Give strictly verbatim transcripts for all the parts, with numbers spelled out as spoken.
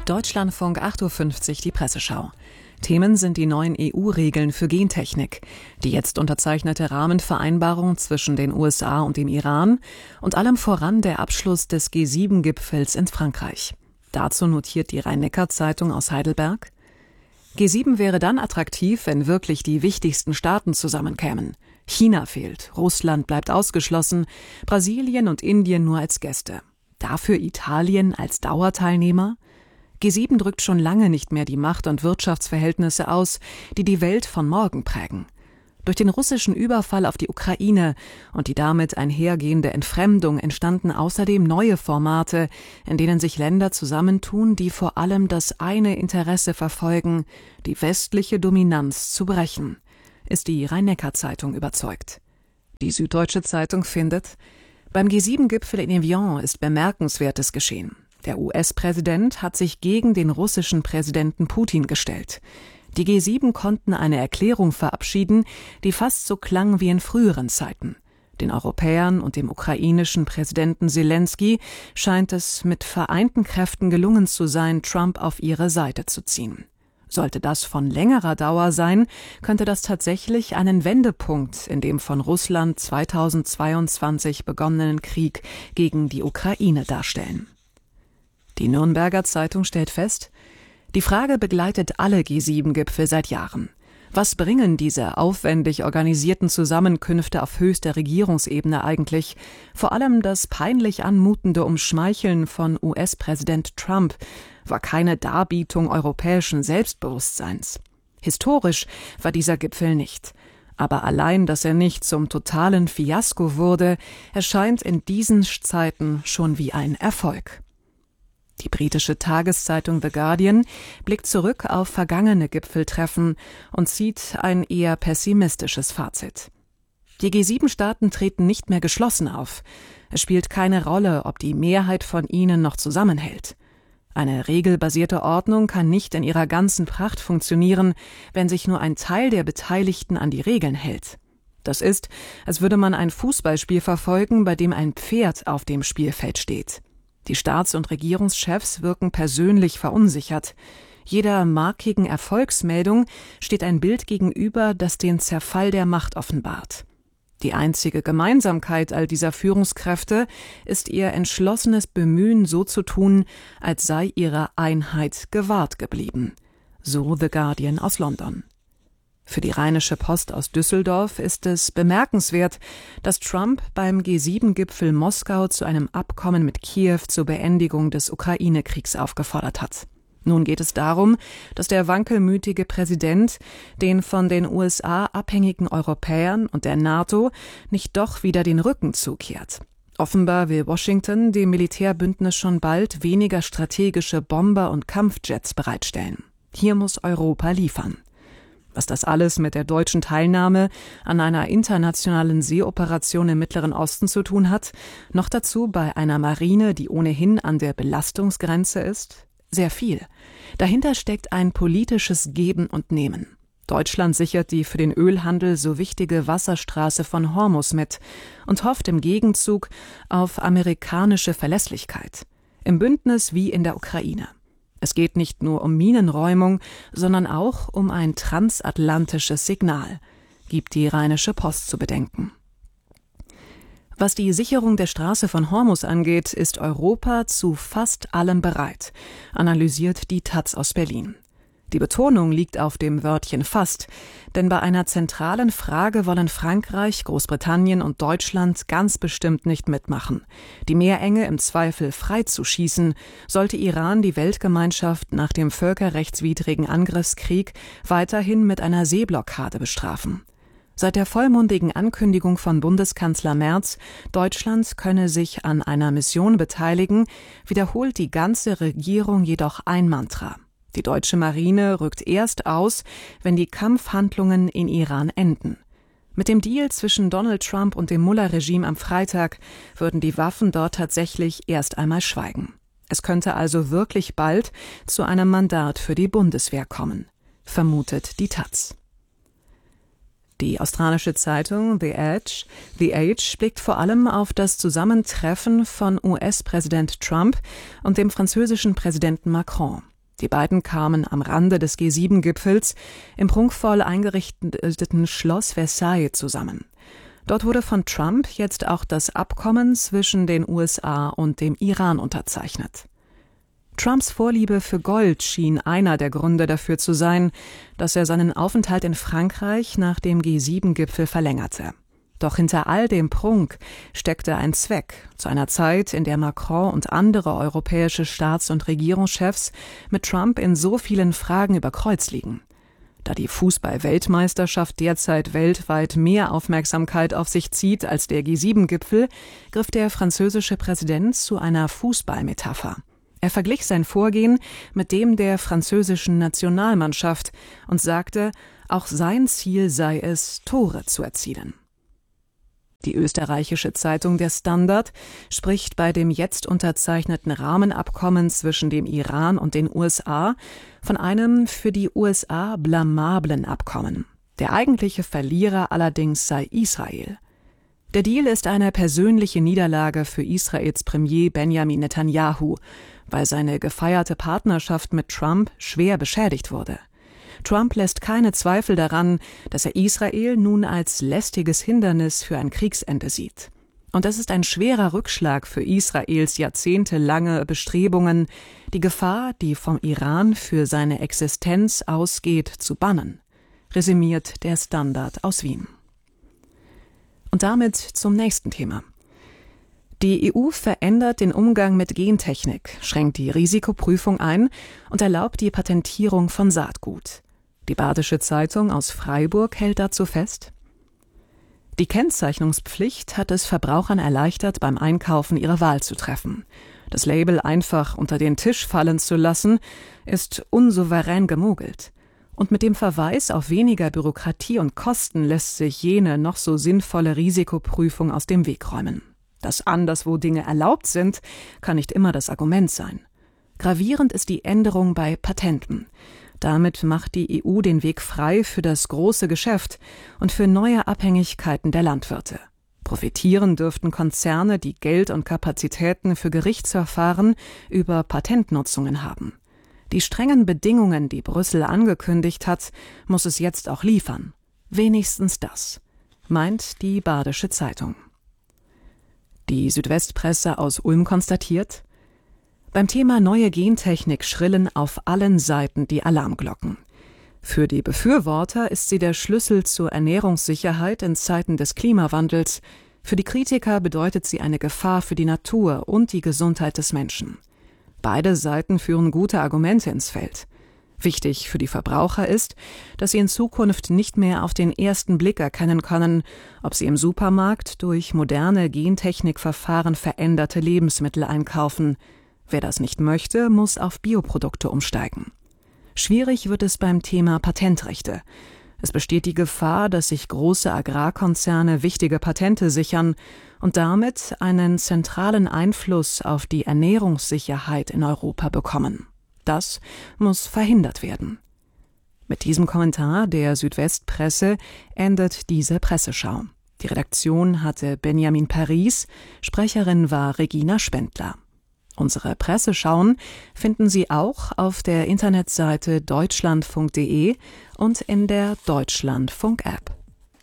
Deutschlandfunk acht Uhr fünfzig, die Presseschau. Themen sind die neuen E U-Regeln für Gentechnik, die jetzt unterzeichnete Rahmenvereinbarung zwischen den U S A und dem Iran und allem voran der Abschluss des G sieben Gipfels in Frankreich. Dazu notiert die Rhein-Neckar-Zeitung aus Heidelberg: G sieben wäre dann attraktiv, wenn wirklich die wichtigsten Staaten zusammenkämen. China fehlt, Russland bleibt ausgeschlossen, Brasilien und Indien nur als Gäste. Dafür Italien als Dauerteilnehmer? G sieben drückt schon lange nicht mehr die Macht- und Wirtschaftsverhältnisse aus, die die Welt von morgen prägen. Durch den russischen Überfall auf die Ukraine und die damit einhergehende Entfremdung entstanden außerdem neue Formate, in denen sich Länder zusammentun, die vor allem das eine Interesse verfolgen, die westliche Dominanz zu brechen, ist die Rhein-Neckar-Zeitung überzeugt. Die Süddeutsche Zeitung findet: Beim G sieben Gipfel in Evian ist Bemerkenswertes geschehen. Der U S-Präsident hat sich gegen den russischen Präsidenten Putin gestellt. Die G sieben konnten eine Erklärung verabschieden, die fast so klang wie in früheren Zeiten. Den Europäern und dem ukrainischen Präsidenten Selenskyj scheint es mit vereinten Kräften gelungen zu sein, Trump auf ihre Seite zu ziehen. Sollte das von längerer Dauer sein, könnte das tatsächlich einen Wendepunkt in dem von Russland zweitausendzweiundzwanzig begonnenen Krieg gegen die Ukraine darstellen. Die Nürnberger Zeitung stellt fest: Die Frage begleitet alle G sieben Gipfel seit Jahren. Was bringen diese aufwendig organisierten Zusammenkünfte auf höchster Regierungsebene eigentlich? Vor allem das peinlich anmutende Umschmeicheln von U S-Präsident Trump war keine Darbietung europäischen Selbstbewusstseins. Historisch war dieser Gipfel nicht. Aber allein, dass er nicht zum totalen Fiasko wurde, erscheint in diesen Zeiten schon wie ein Erfolg. Die britische Tageszeitung The Guardian blickt zurück auf vergangene Gipfeltreffen und zieht ein eher pessimistisches Fazit. Die G sieben Staaten treten nicht mehr geschlossen auf. Es spielt keine Rolle, ob die Mehrheit von ihnen noch zusammenhält. Eine regelbasierte Ordnung kann nicht in ihrer ganzen Pracht funktionieren, wenn sich nur ein Teil der Beteiligten an die Regeln hält. Das ist, als würde man ein Fußballspiel verfolgen, bei dem ein Pferd auf dem Spielfeld steht. Die Staats- und Regierungschefs wirken persönlich verunsichert. Jeder markigen Erfolgsmeldung steht ein Bild gegenüber, das den Zerfall der Macht offenbart. Die einzige Gemeinsamkeit all dieser Führungskräfte ist ihr entschlossenes Bemühen, so zu tun, als sei ihre Einheit gewahrt geblieben. So The Guardian aus London. Für die Rheinische Post aus Düsseldorf ist es bemerkenswert, dass Trump beim G sieben Gipfel Moskau zu einem Abkommen mit Kiew zur Beendigung des Ukraine-Kriegs aufgefordert hat. Nun geht es darum, dass der wankelmütige Präsident den von den U S A abhängigen Europäern und der NATO nicht doch wieder den Rücken zukehrt. Offenbar will Washington dem Militärbündnis schon bald weniger strategische Bomber und Kampfjets bereitstellen. Hier muss Europa liefern. Was das alles mit der deutschen Teilnahme an einer internationalen Seeoperation im Mittleren Osten zu tun hat, noch dazu bei einer Marine, die ohnehin an der Belastungsgrenze ist? Sehr viel. Dahinter steckt ein politisches Geben und Nehmen. Deutschland sichert die für den Ölhandel so wichtige Wasserstraße von Hormuz mit und hofft im Gegenzug auf amerikanische Verlässlichkeit. Im Bündnis wie in der Ukraine. Es geht nicht nur um Minenräumung, sondern auch um ein transatlantisches Signal, gibt die Rheinische Post zu bedenken. Was die Sicherung der Straße von Hormuz angeht, ist Europa zu fast allem bereit, analysiert die Taz aus Berlin. Die Betonung liegt auf dem Wörtchen fast, denn bei einer zentralen Frage wollen Frankreich, Großbritannien und Deutschland ganz bestimmt nicht mitmachen. Die Meerenge im Zweifel freizuschießen, sollte Iran die Weltgemeinschaft nach dem völkerrechtswidrigen Angriffskrieg weiterhin mit einer Seeblockade bestrafen. Seit der vollmundigen Ankündigung von Bundeskanzler Merz, Deutschland könne sich an einer Mission beteiligen, wiederholt die ganze Regierung jedoch ein Mantra: Die deutsche Marine rückt erst aus, wenn die Kampfhandlungen in Iran enden. Mit dem Deal zwischen Donald Trump und dem Mullah-Regime am Freitag würden die Waffen dort tatsächlich erst einmal schweigen. Es könnte also wirklich bald zu einem Mandat für die Bundeswehr kommen, vermutet die Taz. Die australische Zeitung The Age, The Age blickt vor allem auf das Zusammentreffen von U S-Präsident Trump und dem französischen Präsidenten Macron. Die beiden kamen am Rande des G sieben Gipfels im prunkvoll eingerichteten Schloss Versailles zusammen. Dort wurde von Trump jetzt auch das Abkommen zwischen den U S A und dem Iran unterzeichnet. Trumps Vorliebe für Gold schien einer der Gründe dafür zu sein, dass er seinen Aufenthalt in Frankreich nach dem G sieben Gipfel verlängerte. Doch hinter all dem Prunk steckte ein Zweck, zu einer Zeit, in der Macron und andere europäische Staats- und Regierungschefs mit Trump in so vielen Fragen über Kreuz liegen. Da die Fußball-Weltmeisterschaft derzeit weltweit mehr Aufmerksamkeit auf sich zieht als der G sieben Gipfel, griff der französische Präsident zu einer Fußballmetapher. Er verglich sein Vorgehen mit dem der französischen Nationalmannschaft und sagte, auch sein Ziel sei es, Tore zu erzielen. Die österreichische Zeitung Der Standard spricht bei dem jetzt unterzeichneten Rahmenabkommen zwischen dem Iran und den U S A von einem für die U S A blamablen Abkommen. Der eigentliche Verlierer allerdings sei Israel. Der Deal ist eine persönliche Niederlage für Israels Premier Benjamin Netanyahu, weil seine gefeierte Partnerschaft mit Trump schwer beschädigt wurde. Trump lässt keine Zweifel daran, dass er Israel nun als lästiges Hindernis für ein Kriegsende sieht. Und das ist ein schwerer Rückschlag für Israels jahrzehntelange Bestrebungen, die Gefahr, die vom Iran für seine Existenz ausgeht, zu bannen, resümiert der Standard aus Wien. Und damit zum nächsten Thema. Die E U verändert den Umgang mit Gentechnik, schränkt die Risikoprüfung ein und erlaubt die Patentierung von Saatgut. Die Badische Zeitung aus Freiburg hält dazu fest: Die Kennzeichnungspflicht hat es Verbrauchern erleichtert, beim Einkaufen ihre Wahl zu treffen. Das Label einfach unter den Tisch fallen zu lassen, ist unsouverän gemogelt. Und mit dem Verweis auf weniger Bürokratie und Kosten lässt sich jene noch so sinnvolle Risikoprüfung aus dem Weg räumen. Dass anderswo Dinge erlaubt sind, kann nicht immer das Argument sein. Gravierend ist die Änderung bei Patenten. Damit macht die E U den Weg frei für das große Geschäft und für neue Abhängigkeiten der Landwirte. Profitieren dürften Konzerne, die Geld und Kapazitäten für Gerichtsverfahren über Patentnutzungen haben. Die strengen Bedingungen, die Brüssel angekündigt hat, muss es jetzt auch liefern. Wenigstens das, meint die Badische Zeitung. Die Südwestpresse aus Ulm konstatiert: Beim Thema neue Gentechnik schrillen auf allen Seiten die Alarmglocken. Für die Befürworter ist sie der Schlüssel zur Ernährungssicherheit in Zeiten des Klimawandels. Für die Kritiker bedeutet sie eine Gefahr für die Natur und die Gesundheit des Menschen. Beide Seiten führen gute Argumente ins Feld. Wichtig für die Verbraucher ist, dass sie in Zukunft nicht mehr auf den ersten Blick erkennen können, ob sie im Supermarkt durch moderne Gentechnikverfahren veränderte Lebensmittel einkaufen. Wer das nicht möchte, muss auf Bioprodukte umsteigen. Schwierig wird es beim Thema Patentrechte. Es besteht die Gefahr, dass sich große Agrarkonzerne wichtige Patente sichern und damit einen zentralen Einfluss auf die Ernährungssicherheit in Europa bekommen. Das muss verhindert werden. Mit diesem Kommentar der Südwestpresse endet diese Presseschau. Die Redaktion hatte Benjamin Paris, Sprecherin war Regina Spendler. Unsere Presseschauen finden Sie auch auf der Internetseite deutschlandfunk punkt de und in der Deutschlandfunk-App.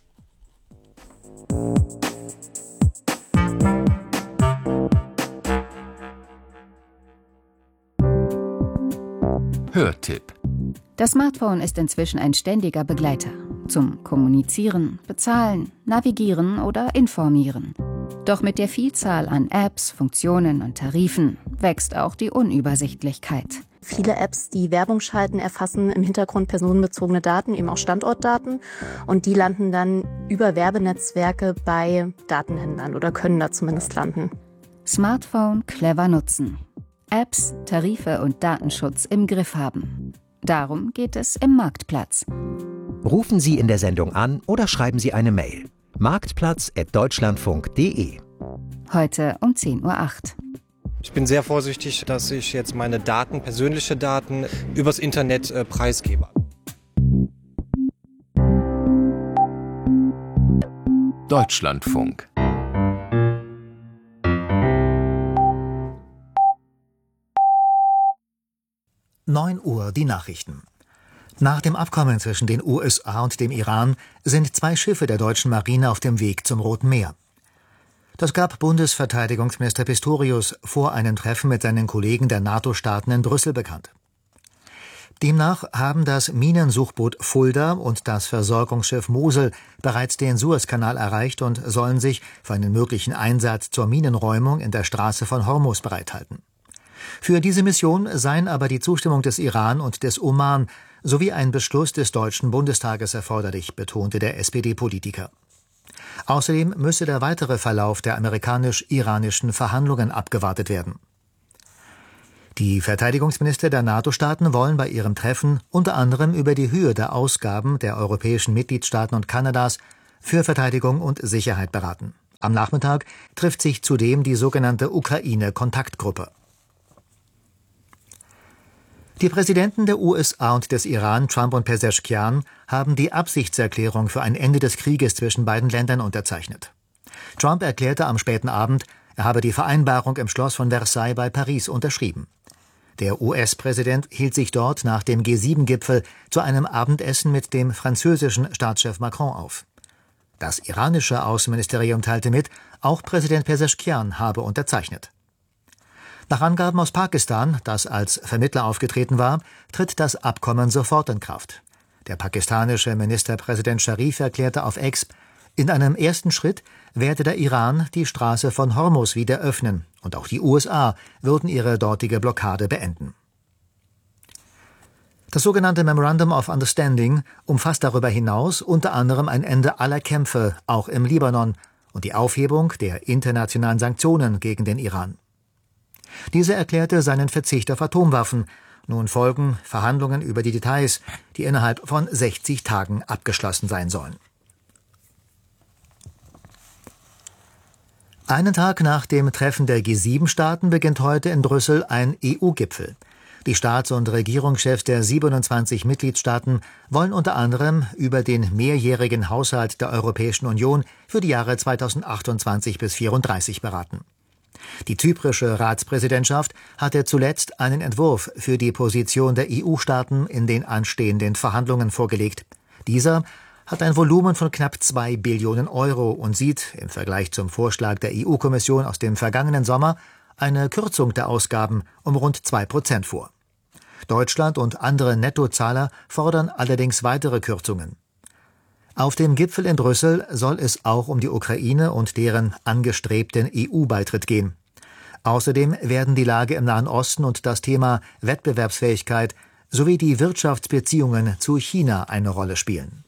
Hörtipp. Das Smartphone ist inzwischen ein ständiger Begleiter. Zum Kommunizieren, Bezahlen, Navigieren oder Informieren. Doch mit der Vielzahl an Apps, Funktionen und Tarifen wächst auch die Unübersichtlichkeit. Viele Apps, die Werbung schalten, erfassen im Hintergrund personenbezogene Daten, eben auch Standortdaten. Und die landen dann über Werbenetzwerke bei Datenhändlern oder können da zumindest landen. Smartphone clever nutzen. Apps, Tarife und Datenschutz im Griff haben. Darum geht es im Marktplatz. Rufen Sie in der Sendung an oder schreiben Sie eine Mail. marktplatz at deutschlandfunk punkt de. Heute um zehn Uhr acht. Ich bin sehr vorsichtig, dass ich jetzt meine Daten, persönliche Daten, übers Internet äh, preisgebe. Deutschlandfunk. neun Uhr die Nachrichten. Nach dem Abkommen zwischen den U S A und dem Iran sind zwei Schiffe der deutschen Marine auf dem Weg zum Roten Meer. Das gab Bundesverteidigungsminister Pistorius vor einem Treffen mit seinen Kollegen der NATO-Staaten in Brüssel bekannt. Demnach haben das Minensuchboot Fulda und das Versorgungsschiff Mosel bereits den Suezkanal erreicht und sollen sich für einen möglichen Einsatz zur Minenräumung in der Straße von Hormuz bereithalten. Für diese Mission seien aber die Zustimmung des Iran und des Oman sowie ein Beschluss des Deutschen Bundestages erforderlich, betonte der S P D-Politiker. Außerdem müsse der weitere Verlauf der amerikanisch-iranischen Verhandlungen abgewartet werden. Die Verteidigungsminister der NATO-Staaten wollen bei ihrem Treffen unter anderem über die Höhe der Ausgaben der europäischen Mitgliedstaaten und Kanadas für Verteidigung und Sicherheit beraten. Am Nachmittag trifft sich zudem die sogenannte Ukraine-Kontaktgruppe. Die Präsidenten der U S A und des Iran, Trump und Pezeshkian, haben die Absichtserklärung für ein Ende des Krieges zwischen beiden Ländern unterzeichnet. Trump erklärte am späten Abend, er habe die Vereinbarung im Schloss von Versailles bei Paris unterschrieben. Der U S-Präsident hielt sich dort nach dem G sieben Gipfel zu einem Abendessen mit dem französischen Staatschef Macron auf. Das iranische Außenministerium teilte mit, auch Präsident Pezeshkian habe unterzeichnet. Nach Angaben aus Pakistan, das als Vermittler aufgetreten war, tritt das Abkommen sofort in Kraft. Der pakistanische Ministerpräsident Sharif erklärte auf X, in einem ersten Schritt werde der Iran die Straße von Hormuz wieder öffnen und auch die U S A würden ihre dortige Blockade beenden. Das sogenannte Memorandum of Understanding umfasst darüber hinaus unter anderem ein Ende aller Kämpfe, auch im Libanon, und die Aufhebung der internationalen Sanktionen gegen den Iran. Dieser erklärte seinen Verzicht auf Atomwaffen. Nun folgen Verhandlungen über die Details, die innerhalb von sechzig Tagen abgeschlossen sein sollen. Einen Tag nach dem Treffen der G sieben Staaten beginnt heute in Brüssel ein E U-Gipfel. Die Staats- und Regierungschefs der siebenundzwanzig Mitgliedstaaten wollen unter anderem über den mehrjährigen Haushalt der Europäischen Union für die Jahre zweitausendachtundzwanzig bis zweitausendvierunddreißig beraten. Die zyprische Ratspräsidentschaft hatte zuletzt einen Entwurf für die Position der E U-Staaten in den anstehenden Verhandlungen vorgelegt. Dieser hat ein Volumen von knapp zwei Billionen Euro und sieht im Vergleich zum Vorschlag der E U-Kommission aus dem vergangenen Sommer eine Kürzung der Ausgaben um rund zwei Prozent vor. Deutschland und andere Nettozahler fordern allerdings weitere Kürzungen. Auf dem Gipfel in Brüssel soll es auch um die Ukraine und deren angestrebten E U-Beitritt gehen. Außerdem werden die Lage im Nahen Osten und das Thema Wettbewerbsfähigkeit sowie die Wirtschaftsbeziehungen zu China eine Rolle spielen.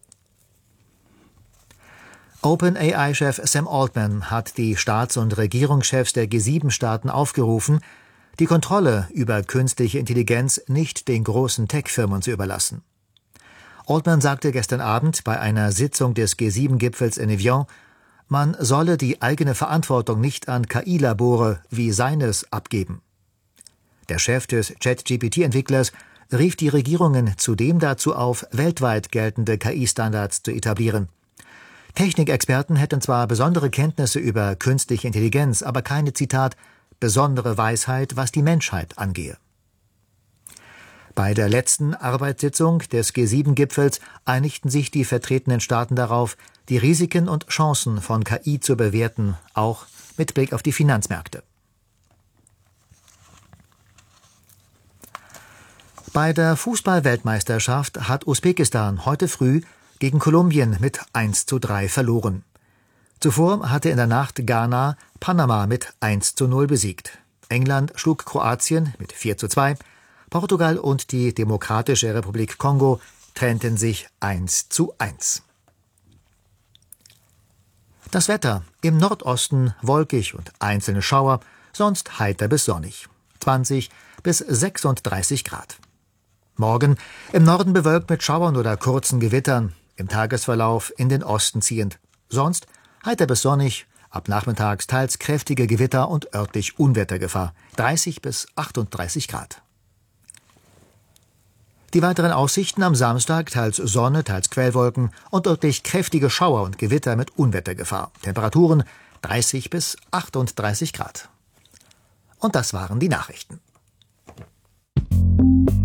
OpenAI-Chef Sam Altman hat die Staats- und Regierungschefs der G sieben Staaten aufgerufen, die Kontrolle über künstliche Intelligenz nicht den großen Tech-Firmen zu überlassen. Altman sagte gestern Abend bei einer Sitzung des G sieben Gipfels in Evian, man solle die eigene Verantwortung nicht an K I-Labore wie seines abgeben. Der Chef des Chat-G P T-Entwicklers rief die Regierungen zudem dazu auf, weltweit geltende K I-Standards zu etablieren. Technikexperten hätten zwar besondere Kenntnisse über künstliche Intelligenz, aber keine, Zitat, besondere Weisheit, was die Menschheit angehe. Bei der letzten Arbeitssitzung des G sieben Gipfels einigten sich die vertretenen Staaten darauf, die Risiken und Chancen von K I zu bewerten, auch mit Blick auf die Finanzmärkte. Bei der Fußball-Weltmeisterschaft hat Usbekistan heute früh gegen Kolumbien mit eins zu drei verloren. Zuvor hatte in der Nacht Ghana Panama mit eins zu null besiegt. England schlug Kroatien mit vier zu zwei. Portugal und die Demokratische Republik Kongo trennten sich eins zu eins. Das Wetter: im Nordosten wolkig und einzelne Schauer, sonst heiter bis sonnig. zwanzig bis sechsunddreißig Grad. Morgen im Norden bewölkt mit Schauern oder kurzen Gewittern, im Tagesverlauf in den Osten ziehend. Sonst heiter bis sonnig, ab nachmittags teils kräftige Gewitter und örtlich Unwettergefahr. dreißig bis achtunddreißig Grad. Die weiteren Aussichten: am Samstag teils Sonne, teils Quellwolken und örtlich kräftige Schauer und Gewitter mit Unwettergefahr. Temperaturen dreißig bis achtunddreißig Grad. Und das waren die Nachrichten.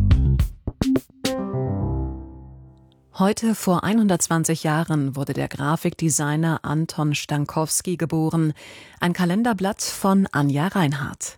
Heute vor hundertzwanzig Jahren wurde der Grafikdesigner Anton Stankowski geboren. Ein Kalenderblatt von Anja Reinhardt.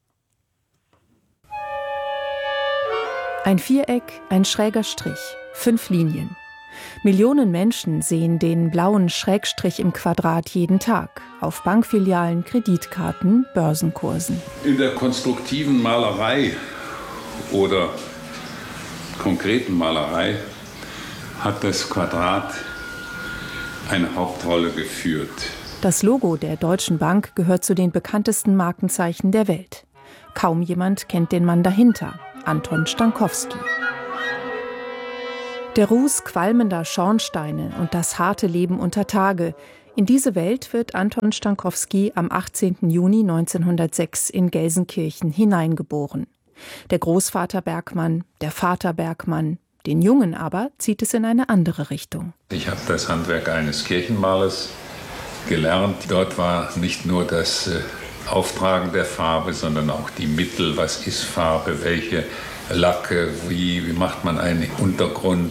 Ein Viereck, ein schräger Strich, fünf Linien. Millionen Menschen sehen den blauen Schrägstrich im Quadrat jeden Tag. Auf Bankfilialen, Kreditkarten, Börsenkursen. In der konstruktiven Malerei oder konkreten Malerei hat das Quadrat eine Hauptrolle geführt. Das Logo der Deutschen Bank gehört zu den bekanntesten Markenzeichen der Welt. Kaum jemand kennt den Mann dahinter, Anton Stankowski. Der Ruß qualmender Schornsteine und das harte Leben unter Tage. In diese Welt wird Anton Stankowski am achtzehnten Juni neunzehnhundertsechs in Gelsenkirchen hineingeboren. Der Großvater Bergmann, der Vater Bergmann. Den Jungen aber zieht es in eine andere Richtung. Ich habe das Handwerk eines Kirchenmalers gelernt. Dort war nicht nur das Auftragen der Farbe, sondern auch die Mittel. Was ist Farbe? Welche Lacke? Wie, wie macht man einen Untergrund,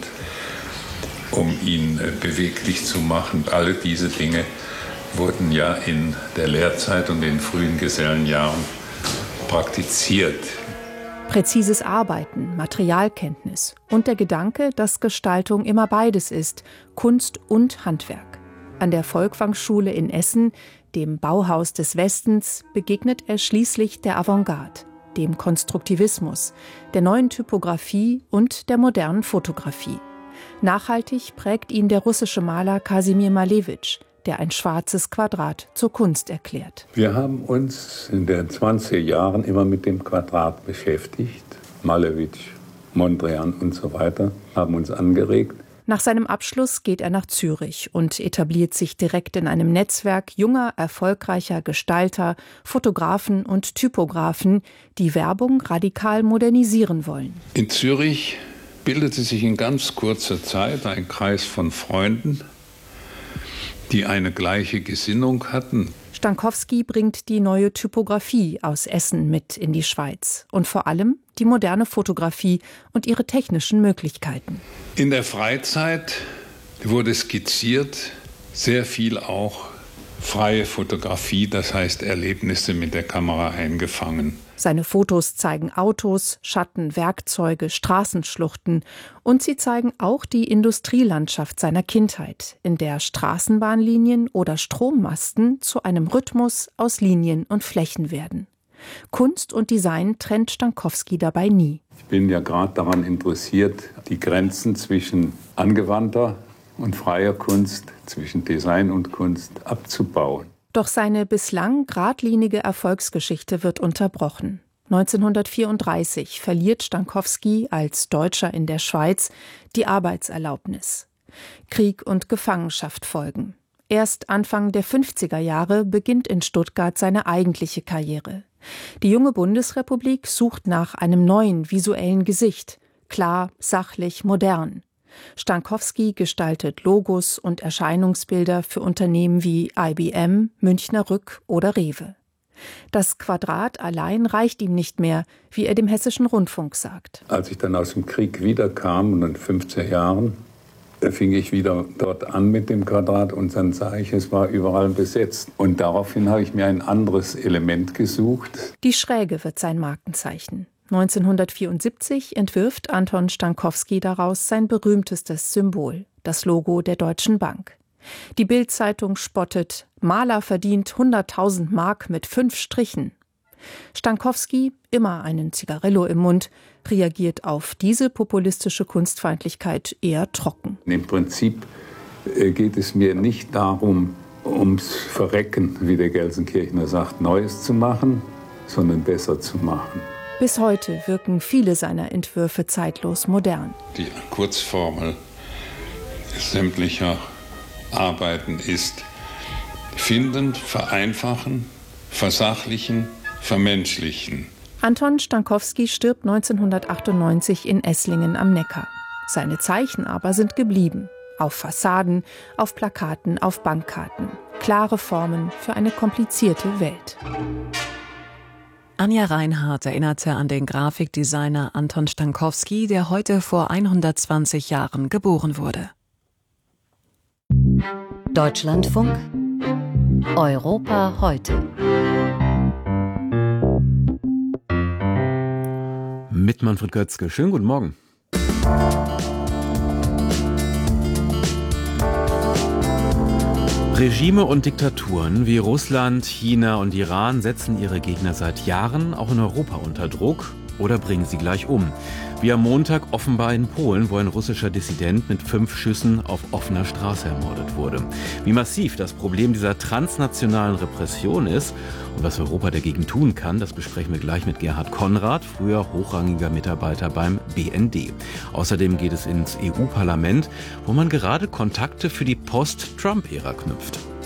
um ihn beweglich zu machen? Alle diese Dinge wurden ja in der Lehrzeit und in frühen Gesellenjahren praktiziert. Präzises Arbeiten, Materialkenntnis und der Gedanke, dass Gestaltung immer beides ist, Kunst und Handwerk. An der Folkwang-Schule in Essen, dem Bauhaus des Westens, begegnet er schließlich der Avantgarde, dem Konstruktivismus, der neuen Typografie und der modernen Fotografie. Nachhaltig prägt ihn der russische Maler Kasimir Malewitsch, der ein schwarzes Quadrat zur Kunst erklärt. Wir haben uns in den zwanziger Jahren immer mit dem Quadrat beschäftigt. Malewitsch, Mondrian und so weiter haben uns angeregt. Nach seinem Abschluss geht er nach Zürich und etabliert sich direkt in einem Netzwerk junger, erfolgreicher Gestalter, Fotografen und Typografen, die Werbung radikal modernisieren wollen. In Zürich bildete sich in ganz kurzer Zeit ein Kreis von Freunden, die eine gleiche Gesinnung hatten. Stankowski bringt die neue Typografie aus Essen mit in die Schweiz und vor allem die moderne Fotografie und ihre technischen Möglichkeiten. In der Freizeit wurde skizziert, sehr viel auch freie Fotografie, das heißt Erlebnisse mit der Kamera eingefangen. Seine Fotos zeigen Autos, Schatten, Werkzeuge, Straßenschluchten und sie zeigen auch die Industrielandschaft seiner Kindheit, in der Straßenbahnlinien oder Strommasten zu einem Rhythmus aus Linien und Flächen werden. Kunst und Design trennt Stankowski dabei nie. Ich bin ja gerade daran interessiert, die Grenzen zwischen angewandter und freier Kunst, zwischen Design und Kunst abzubauen. Doch seine bislang geradlinige Erfolgsgeschichte wird unterbrochen. neunzehnhundertvierunddreißig verliert Stankowski als Deutscher in der Schweiz die Arbeitserlaubnis. Krieg und Gefangenschaft folgen. Erst Anfang der fünfziger Jahre beginnt in Stuttgart seine eigentliche Karriere. Die junge Bundesrepublik sucht nach einem neuen visuellen Gesicht, klar, sachlich, modern. Stankowski gestaltet Logos und Erscheinungsbilder für Unternehmen wie I B M, Münchner Rück oder Rewe. Das Quadrat allein reicht ihm nicht mehr, wie er dem Hessischen Rundfunk sagt. Als ich dann aus dem Krieg wiederkam, in den fünfziger Jahren, da fing ich wieder dort an mit dem Quadrat und dann sah ich, es war überall besetzt. Und daraufhin habe ich mir ein anderes Element gesucht. Die Schräge wird sein Markenzeichen. neunzehnhundertvierundsiebzig entwirft Anton Stankowski daraus sein berühmtestes Symbol, das Logo der Deutschen Bank. Die Bild-Zeitung spottet, Maler verdient hunderttausend Mark mit fünf Strichen. Stankowski, immer einen Zigarillo im Mund, reagiert auf diese populistische Kunstfeindlichkeit eher trocken. Im Prinzip geht es mir nicht darum, ums Verrecken, wie der Gelsenkirchner sagt, Neues zu machen, sondern besser zu machen. Bis heute wirken viele seiner Entwürfe zeitlos modern. Die Kurzformel sämtlicher Arbeiten ist finden, vereinfachen, versachlichen, vermenschlichen. Anton Stankowski stirbt neunzehnhundertachtundneunzig in Esslingen am Neckar. Seine Zeichen aber sind geblieben. Auf Fassaden, auf Plakaten, auf Bankkarten. Klare Formen für eine komplizierte Welt. Anja Reinhardt erinnerte an den Grafikdesigner Anton Stankowski, der heute vor hundertzwanzig Jahren geboren wurde. Deutschlandfunk Europa heute. Mit Manfred Götzke. Schönen guten Morgen. Regime und Diktaturen wie Russland, China und Iran setzen ihre Gegner seit Jahren auch in Europa unter Druck oder bringen sie gleich um. Wie am Montag offenbar in Polen, wo ein russischer Dissident mit fünf Schüssen auf offener Straße ermordet wurde. Wie massiv das Problem dieser transnationalen Repression ist und was Europa dagegen tun kann, das besprechen wir gleich mit Gerhard Konrad, früher hochrangiger Mitarbeiter beim B N D. Außerdem geht es ins E U-Parlament, wo man gerade Kontakte für die Post-Trump-Ära knüpft.